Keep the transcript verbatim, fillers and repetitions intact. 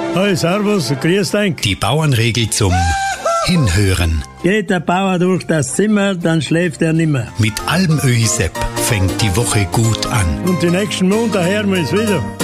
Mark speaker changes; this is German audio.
Speaker 1: Hi, servus, grüß dich.
Speaker 2: Die Bauernregel zum Hinhören.
Speaker 1: Geht der Bauer durch das Zimmer, dann schläft er nimmer.
Speaker 2: Mit Almöhi Sepp fängt die Woche gut an.
Speaker 1: Und die nächsten Monate hören wir es wieder.